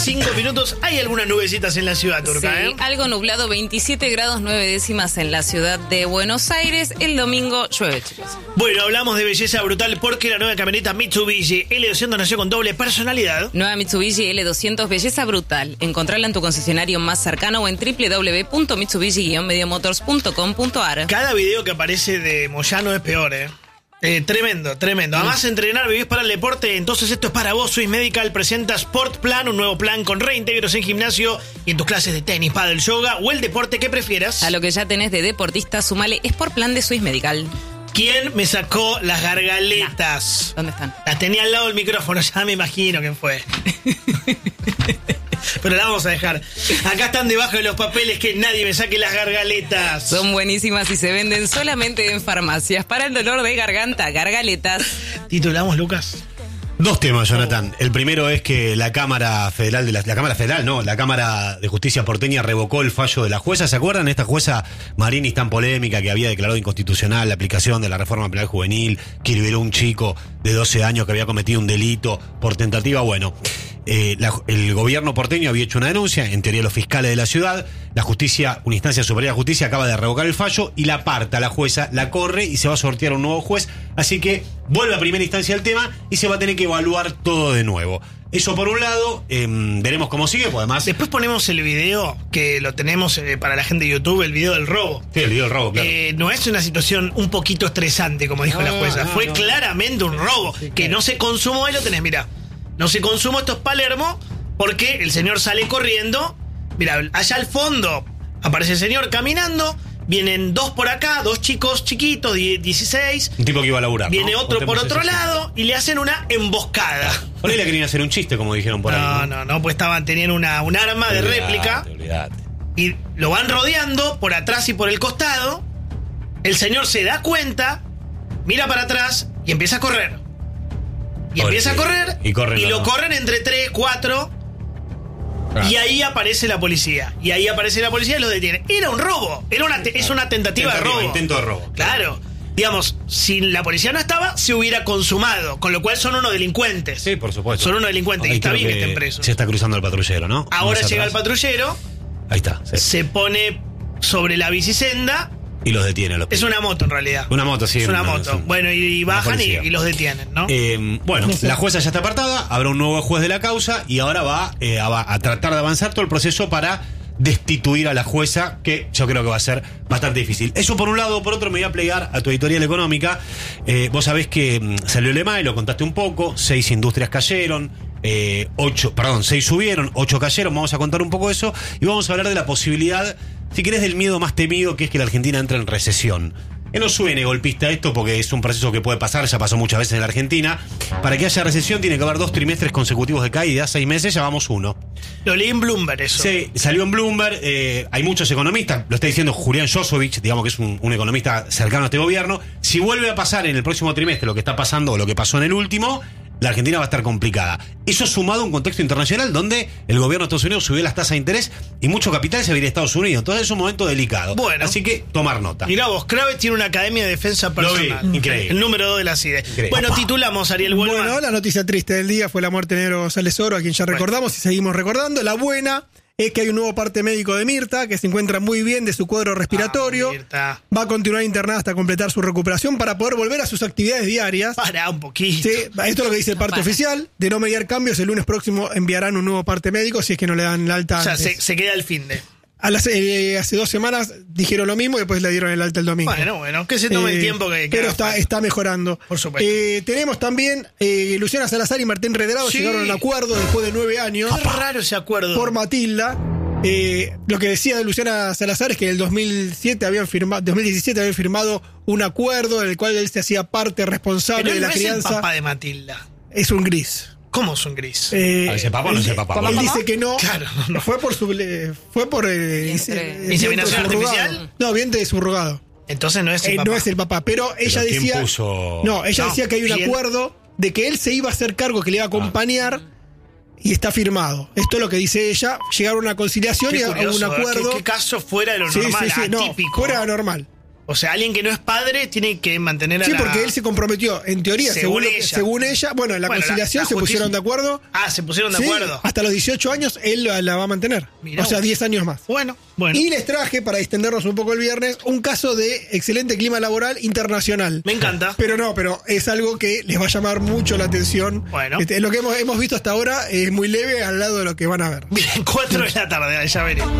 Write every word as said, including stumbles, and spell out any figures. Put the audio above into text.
Cinco minutos, hay algunas nubecitas en la ciudad turca, sí, ¿eh? Algo nublado, veintisiete grados nueve décimas en la ciudad de Buenos Aires. El domingo llueve, chicos. Bueno, hablamos de belleza brutal porque la nueva camioneta Mitsubishi L doscientos nació con doble personalidad. Nueva Mitsubishi L doscientos, belleza brutal. Encontrala en tu concesionario más cercano o en doble u doble u doble u punto mitsubishi guion mediomotors punto com punto a r. Cada video que aparece de Moyano es peor, ¿eh? Eh, tremendo, tremendo. Además, entrenar, vivís para el deporte, entonces esto es para vos. Swiss Medical presenta Sport Plan, un nuevo plan con reintegros en gimnasio y en tus clases de tenis, pádel, yoga o el deporte que prefieras. A lo que ya tenés de deportista, sumale Sport Plan de Swiss Medical. ¿Quién me sacó las gargaletas? ¿Dónde están? Las tenía al lado del micrófono, ya me imagino quién fue. Pero la vamos a dejar. Acá están debajo de los papeles, que nadie me saque las gargaletas. Son buenísimas y se venden solamente en farmacias. Para el dolor de garganta, gargaletas. ¿Titulamos, Lucas? Dos temas, Jonathan. El primero es que la Cámara Federal de la, la Cámara Federal, no, la Cámara de Justicia porteña revocó el fallo de la jueza. ¿Se acuerdan? Esta jueza Marini tan polémica que había declarado inconstitucional la aplicación de la reforma penal juvenil, que liberó a un chico de doce años que había cometido un delito por tentativa. Bueno, eh, la, el gobierno porteño había hecho una denuncia, en teoría los fiscales de la ciudad. La justicia, una instancia superior de justicia, acaba de revocar el fallo y la aparta la jueza, la corre y se va a sortear un nuevo juez. Así que vuelve a primera instancia el tema y se va a tener que evaluar todo de nuevo. Eso por un lado, eh, veremos cómo sigue, pues además... Después ponemos el video, que lo tenemos eh, para la gente de YouTube, el video del robo. Sí, el video del robo, claro. Eh, no es una situación un poquito estresante, como dijo no, la jueza. no, Fue no. claramente un robo, sí, que claro. No se consumó, ahí lo tenés, mirá. No se consumó, esto es Palermo, porque el señor sale corriendo. Mirá, allá al fondo aparece el señor caminando. Vienen dos por acá, dos chicos chiquitos, dieciséis. Un tipo que iba a laburar, Viene ¿no? otro por otro ese lado chiste. Y le hacen una emboscada. Por ahí le querían hacer un chiste, como dijeron por no, ahí. No, no, no, pues estaban teniendo una, un arma de Olvidate, réplica. Olvidate. Y lo van rodeando por atrás y por el costado. El señor se da cuenta, mira para atrás y empieza a correr. Y Oye, empieza a correr. Y, corren y lo dos. corren entre tres, cuatro. Ah. Y ahí aparece la policía. Y ahí aparece la policía y los detiene. Era un robo. Era una te- es una tentativa, Tentativa, de robo. intento de robo. Claro. Digamos, si la policía no estaba, se hubiera consumado. Con lo cual son unos delincuentes. Sí, por supuesto. Son unos delincuentes. Ahí y está creo bien que estén presos. Se está cruzando el patrullero, ¿no? Ahora Más llega atrás. el patrullero. Ahí está. Sí. Se pone sobre la bicisenda. Y los detiene. Los Es una moto en realidad. Una moto, sí. Es una una- moto. sí. Bueno, y, y bajan y, y los detienen, ¿no? Eh, bueno, la jueza ya está apartada, habrá un nuevo juez de la causa y ahora va, eh, a, va a tratar de avanzar todo el proceso para destituir a la jueza, que yo creo que va a ser bastante difícil. Eso por un lado. Por otro me voy a plegar a tu editorial económica. Eh, vos sabés que mm, salió el E M A y lo contaste un poco, seis industrias cayeron, eh, ocho, perdón, seis subieron, ocho cayeron, vamos a contar un poco eso y vamos a hablar de la posibilidad, si querés, del miedo más temido, que es que la Argentina entre en recesión. Que no suene golpista esto, porque es un proceso que puede pasar, ya pasó muchas veces en la Argentina. Para que haya recesión tiene que haber dos trimestres consecutivos de caída, seis meses, ya vamos uno. Lo leí en Bloomberg eso. Sí, salió en Bloomberg, eh, hay muchos economistas, lo está diciendo Julián Josovich, digamos que es un, un economista cercano a este gobierno. Si vuelve a pasar en el próximo trimestre lo que está pasando o lo que pasó en el último, la Argentina va a estar complicada. Eso sumado a un contexto internacional donde el gobierno de Estados Unidos subió las tasas de interés y mucho capital se va a ir a Estados Unidos. Entonces es un momento delicado. Bueno. Así que tomar nota. Mirá vos, Kraves tiene una academia de defensa personal. Lo vi, increíble. El número dos de la C I D E. Increíble. Bueno, Papá. titulamos, Ariel Buelman. Bueno, la noticia triste del día fue la muerte de Negro González Oro, a quien ya Bueno. recordamos y seguimos recordando. La buena es que hay un nuevo parte médico de Mirta, que se encuentra muy bien de su cuadro respiratorio. Ah, Mirta. Va a continuar internada hasta completar su recuperación para poder volver a sus actividades diarias. Pará un poquito. Sí, esto es lo que dice el parte Para. oficial. De no mediar cambios, el lunes próximo enviarán un nuevo parte médico si es que no le dan el alta O sea, antes. se, se queda el fin de. A las, eh, hace dos semanas dijeron lo mismo y después le dieron el alta el domingo. Bueno, bueno, que se tome Eh, el tiempo que, que Pero haga está, falta. está mejorando. Por supuesto. Eh, tenemos también eh, Luciana Salazar y Martín Redrado Sí. llegaron a un acuerdo después de nueve años Qué raro ese acuerdo. por Matilda. Eh, lo que decía de Luciana Salazar es que en el dos mil siete habían firmado, dos mil diecisiete habían firmado un acuerdo en el cual él se hacía parte responsable Pero de él la no es el crianza. papá de Matilda. Es un gris. ¿Cómo es un gris? Eh, ¿A ese papá o no él- es el papá? Él ¿Papá? dice que no. Claro, no. Fue por su, eh, fue por eh, Vientre. vientre ¿Inseminación subrogado. artificial? No, vientre subrogado. Entonces no es el Eh, papá. no es el papá, pero ella ¿quién decía. puso? No, ella No, decía que hay un ¿quién? acuerdo de que él se iba a hacer cargo, que le iba a acompañar. Y está firmado. Esto es lo que dice ella. Llegaron a una conciliación Qué y a curioso, un ¿eh? acuerdo. ¿Qué, qué caso fuera de lo Sí, normal, sí, sí, no, atípico. fuera de lo normal. O sea, alguien que no es padre tiene que mantener a Sí, la... porque él se comprometió, en teoría, según, Según lo que- ella. según ella. Bueno, en la Bueno, la- conciliación la se justicia- pusieron de acuerdo. Ah, se pusieron de Sí, acuerdo. hasta los dieciocho años él la, la va a mantener. Mirá o sea, vos. diez años más. Bueno, bueno. Y les traje, para distendernos un poco el viernes, un caso de excelente clima laboral internacional. Me encanta. Pero no, pero es algo que les va a llamar mucho la atención. Bueno. Este, lo que hemos, hemos visto hasta ahora es muy leve al lado de lo que van a ver. Bien, cuatro de la tarde, ya veré.